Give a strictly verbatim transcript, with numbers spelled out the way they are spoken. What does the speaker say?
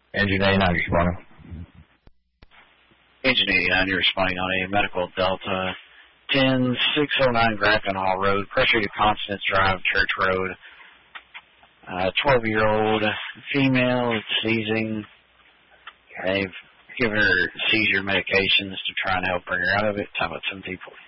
Engine eighty-nine, you're responding. Engine eighty-nine, you're responding on a medical Delta ten six oh nine Grafton Hall Road, pressure to Constance Drive, Church Road. Uh, twelve-year-old female is seizing. They've given her seizure medications to try and help bring her out of it. Talk about some people.